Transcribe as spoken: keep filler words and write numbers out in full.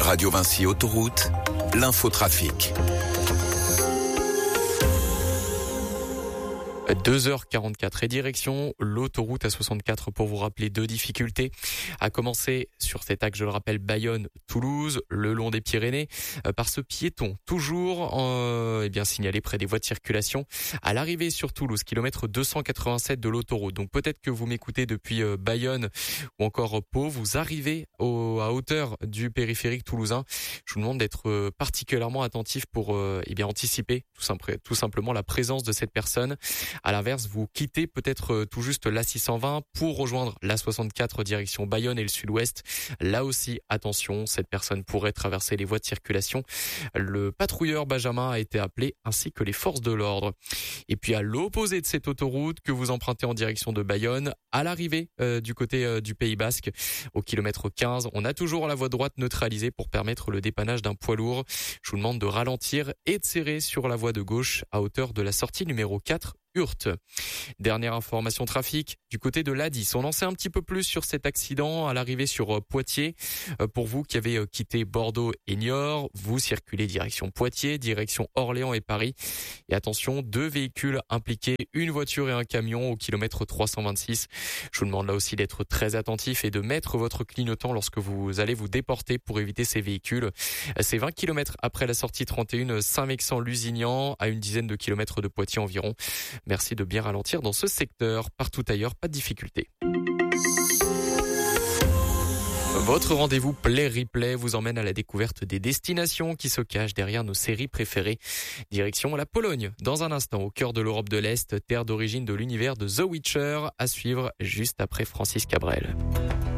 Radio Vinci Autoroute, l'infotrafic. deux heures quarante-quatre et direction l'autoroute A soixante-quatre pour vous rappeler deux difficultés. À commencer sur cet axe, je le rappelle, Bayonne-Toulouse, le long des Pyrénées, euh, par ce piéton toujours euh, eh bien signalé près des voies de circulation. À l'arrivée sur Toulouse, kilomètre deux cent quatre-vingt-sept de l'autoroute. Donc peut-être que vous m'écoutez depuis euh, Bayonne ou encore Pau, vous arrivez au, à hauteur du périphérique toulousain. Je vous demande d'être euh, particulièrement attentif pour euh, eh bien anticiper tout, simple, tout simplement la présence de cette personne. À l'inverse, vous quittez peut-être tout juste l'A six cent vingt pour rejoindre l'A soixante-quatre direction Bayonne et le sud-ouest. Là aussi, attention, cette personne pourrait traverser les voies de circulation. Le patrouilleur Benjamin a été appelé ainsi que les forces de l'ordre. Et puis à l'opposé de cette autoroute que vous empruntez en direction de Bayonne, à l'arrivée euh, du côté euh, du Pays Basque, au kilomètre quinze, on a toujours la voie droite neutralisée pour permettre le dépannage d'un poids lourd. Je vous demande de ralentir et de serrer sur la voie de gauche à hauteur de la sortie numéro quatre. Hurte. Dernière information trafic, du côté de l'A dix. On en sait un petit peu plus sur cet accident à l'arrivée sur Poitiers. Pour vous qui avez quitté Bordeaux et Niort, vous circulez direction Poitiers, direction Orléans et Paris. Et attention, deux véhicules impliqués, une voiture et un camion au kilomètre trois cent vingt-six. Je vous demande là aussi d'être très attentif et de mettre votre clignotant lorsque vous allez vous déporter pour éviter ces véhicules. C'est vingt kilomètres après la sortie trente et un Saint-Mexan-Lusignan, à une dizaine de kilomètres de Poitiers environ. Merci de bien ralentir dans ce secteur. Partout ailleurs, pas de difficulté. Votre rendez-vous Play Replay vous emmène à la découverte des destinations qui se cachent derrière nos séries préférées. Direction la Pologne, dans un instant, au cœur de l'Europe de l'Est, terre d'origine de l'univers de The Witcher, à suivre juste après Francis Cabrel.